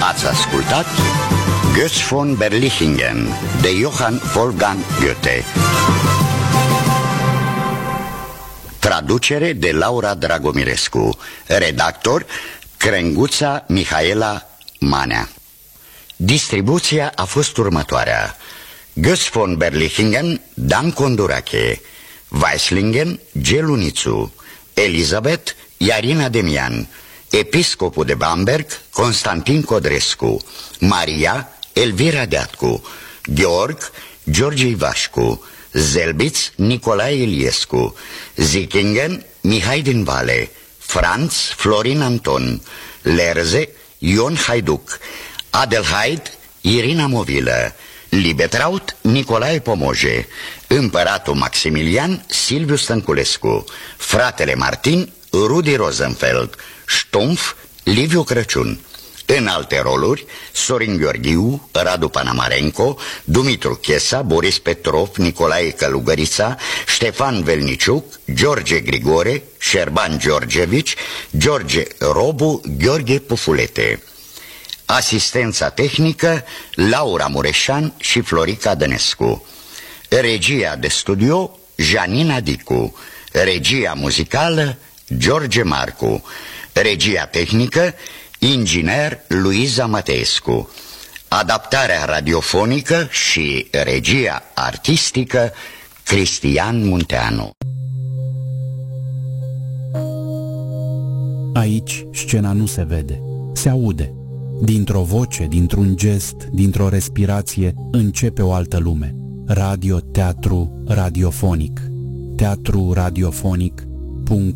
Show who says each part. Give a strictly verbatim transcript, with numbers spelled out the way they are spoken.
Speaker 1: Ați ascultat Götz von Berlichingen de Johann Wolfgang Goethe. Traducere de Laura Dragomirescu. Redactor Crenguța Mihaela Manea. Distribuția a fost următoarea: Götz von Berlichingen, Dan Condurache; Weislingen, Gelunițu; Elizabeth, Iarina Demian; Episcopul de Bamberg, Constantin Codrescu; Maria, Elvira Deatcu; Gheorg, George Ivașcu; Zelbiț, Nicolae Iliescu; Zichingen, Mihai din Vale; Franz, Florin Anton; Lerze, Ion Haiduc; Adelheid, Irina Movilă; Libetraut, Nicolae Pomoje; Împăratul Maximilian, Silviu Stănculescu; Fratele Martin, Rudi Rosenfeld; Stumpf, Liviu Crăciun. În alte roluri: Sorin Gheorghiu, Radu Panamarenco, Dumitru Chesa, Boris Petrov, Nicolae Călugărița, Ștefan Velniciuc, George Grigore, Șerban Georgevici, George Robu, Gheorghe Pufulete. Asistența tehnică Laura Mureșan și Florica Dănescu. Regia de studio Janina Dicu. Regia muzicală George Marcu. Regia tehnică inginer Luiza Mateescu. Adaptarea radiofonică și regia artistică Cristian Munteanu.
Speaker 2: Aici scena nu se vede, se aude. Dintr-o voce, dintr-un gest, dintr-o respirație, începe o altă lume. Radio, teatru, radiofonic. teatru radiofonic punct